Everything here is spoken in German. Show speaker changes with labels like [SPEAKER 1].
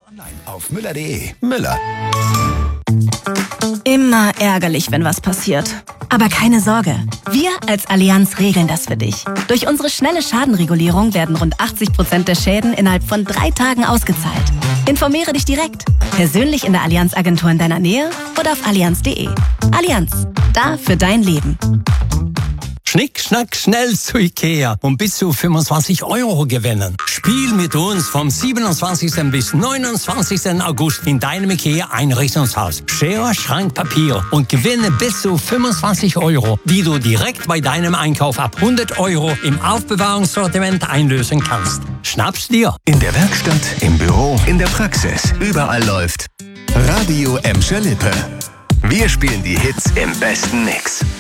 [SPEAKER 1] Online auf müller.de. Müller.
[SPEAKER 2] Immer ärgerlich, wenn was passiert. Aber keine Sorge, wir als Allianz regeln das für dich. Durch unsere schnelle Schadenregulierung werden rund 80% der Schäden innerhalb von 3 Tagen ausgezahlt. Informiere dich direkt, persönlich in der Allianz-Agentur in deiner Nähe oder auf allianz.de. Allianz, da für dein Leben.
[SPEAKER 3] Schnick, schnack, schnell zu Ikea und bis zu 25 € gewinnen. Spiel mit uns vom 27. bis 29. August in deinem Ikea-Einrichtungshaus. Schere, Schrank, Papier und gewinne bis zu 25 €, die du direkt bei deinem Einkauf ab 100 € im Aufbewahrungssortiment einlösen kannst. Schnapp's dir!
[SPEAKER 1] In der Werkstatt, im Büro, in der Praxis, überall läuft Radio Emscher Lippe. Wir spielen die Hits im besten Mix.